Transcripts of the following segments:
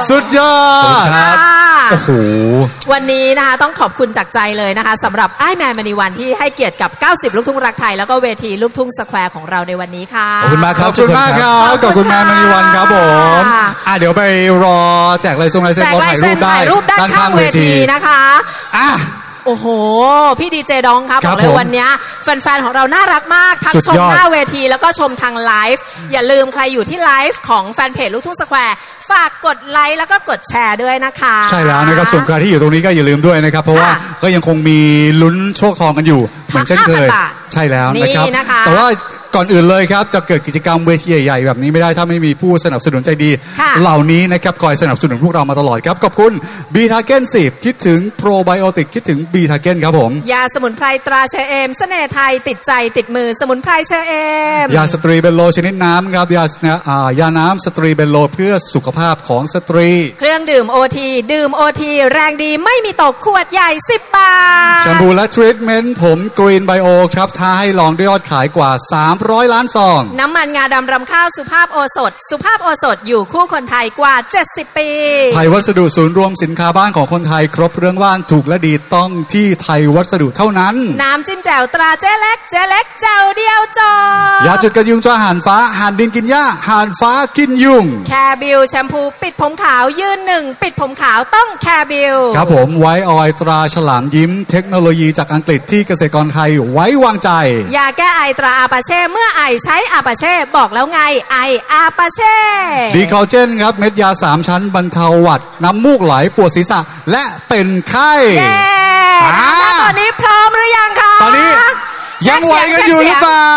สุดยอดครับโอ้โหวันนี้นะคะต้องขอบคุณจากใจเลยนะคะสำหรับอ้ายแมนมณีวันที่ให้เกียรติกับ90ลูกทุ่งรักไทยแล้วก็เวทีลูกทุ่งสแควร์ของเราในวันนี้ค่ะขอบคุณมากครับขอบคุณมากครับขอบคุณแมนมณีวันครับผมเดี๋ยวไปรอแจกลายเซ็นถ่ายรูปด้านข้างเวทีนะคะโอ้โหพี่ดีเจดองครับบอกเลยวันนี้แฟนๆของเราน่ารักมากทั้งชมหน้าเวทีแล้วก็ชมทางไลฟ์อย่าลืมใครอยู่ที่ไลฟ์ของแฟนเพจลูกทุ่งสแควร์ฝากกดไลค์แล้วก็กดแชร์ด้วยนะคะใช่แล้วนะครับส่วนใครที่อยู่ตรงนี้ก็อย่าลืมด้วยนะครับเพราะว่าก็ยังคงมีลุ้นโชคทองกันอยู่เหมือนเช่นเคยใช่แล้วนะครับแต่ว่าก่อนอื่นเลยครับจะเกิดกิจกรรมเวทีใหญ่ๆแบบนี้ไม่ได้ถ้าไม่มีผู้สนับสนุนใจดีเหล่านี้นะครับคอยสนับสนุนพวกเรามาตลอดครับขอบคุณบีทาเก้น10คิดถึงโปรไบโอติกคิดถึงบีทาเก้นครับผมยาสมุนไพรตราเชอเอมเสน่ห์ไทยติดใจติดมือสมุนไพรเชอเอมยาสตรีเบลโลชนิดน้ำครับยาน้ำสตรีเบลโลเพื่อสุขภาพของสตรีเครื่องดื่มโอทีดื่มโอทีแรงดีไม่มีตกขวดใหญ่10 บาทแชมพูและทรีทเมนต์ผมกรีนไบโอครับท้าให้ลองด้วยยอดขายกว่า300 ล้านซองน้ำมันงาดำรำข้าวสุภาพโอสถสุภาพโอสถอยู่คู่คนไทยกว่า70 ปีไทยวัสดุศูนย์รวมสินค้าบ้านของคนไทยครบเรื่องบ้านถูกและดีต้องที่ไทยวัสดุเท่านั้นน้ำจิ้มแจ่วตราเจ๊เล็กแจ่วเดียวจอยาจุดกันยุงจ้าห่านฟ้าห่านดินกินหญ้าห่านฟ้ากินยุงแคร์บิลแชมพูปิดผมขาวยืนหนึ่งปิดผมขาวต้องแคร์บิลครับผมไวท์ออยล์ตราฉลามยิ้มเทคโนโลยีจากอังกฤษที่เกษตรกรไทยไว้วางใจยาแก้ไอตราอาปาเช่เมื่อไอใช้อาปาเช่บอกแล้วไงไออาปาเช่ดีคอลเจนครับเม็ดยา3ชั้นบรรเทาหวัดน้ำมูกไหลปวดศีรษะและเป็นไข้ตอนนี้พร้อมหรือยังคะตอนนี้ยังไหวกันอยู่หรือเปล่า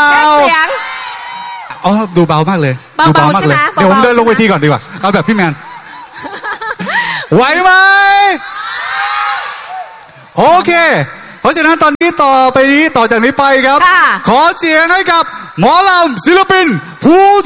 ดูเบามากเลยดูเบามากเลยเดี๋ยวผมเดินลงเวทีก่อนดีกว่าเอาแบบพี่แมนไหวไหมโอเคเพราะฉะนั้นตอนนี้ต่อจากนี้ไปครับขอเสียงให้กับหมอลำศิลปินภู